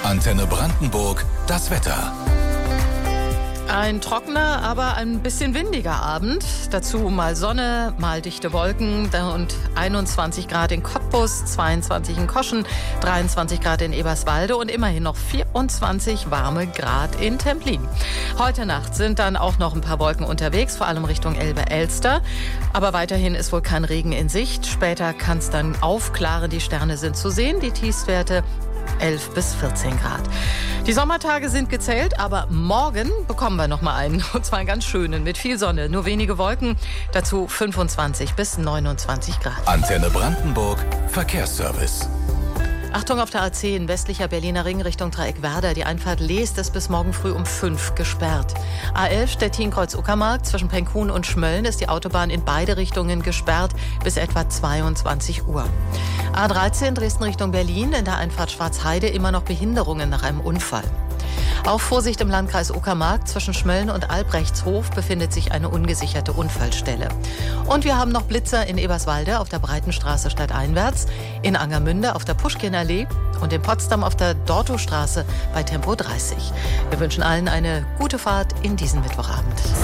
Antenne Brandenburg, das Wetter. Ein trockener, aber ein bisschen windiger Abend. Dazu mal Sonne, mal dichte Wolken und 21 Grad in Cottbus, 22 in Koschen, 23 Grad in Eberswalde und immerhin noch 24 warme Grad in Templin. Heute Nacht sind dann auch noch ein paar Wolken unterwegs, vor allem Richtung Elbe-Elster. Aber weiterhin ist wohl kein Regen in Sicht. Später kann es dann aufklaren, die Sterne sind zu sehen, die Tiefstwerte 11 bis 14 Grad. Die Sommertage sind gezählt, aber morgen bekommen wir noch mal einen. Und zwar einen ganz schönen, mit viel Sonne, nur wenige Wolken. Dazu 25 bis 29 Grad. Antenne Brandenburg, Verkehrsservice. Achtung auf der A10, westlicher Berliner Ring Richtung Dreieck-Werder. Die Einfahrt Leest ist bis morgen früh um 5 gesperrt. A11 Stettin-Kreuz-Uckermark zwischen Penkhuhn und Schmölln ist die Autobahn in beide Richtungen gesperrt bis etwa 22 Uhr. A13 Dresden Richtung Berlin, in der Einfahrt Schwarzheide immer noch Behinderungen nach einem Unfall. Auch Vorsicht im Landkreis Uckermark, zwischen Schmölln und Albrechtshof befindet sich eine ungesicherte Unfallstelle. Und wir haben noch Blitzer in Eberswalde auf der Breitenstraße stadteinwärts, in Angermünde auf der Puschkinallee und in Potsdam auf der Dortowstraße bei Tempo 30. Wir wünschen allen eine gute Fahrt in diesen Mittwochabend.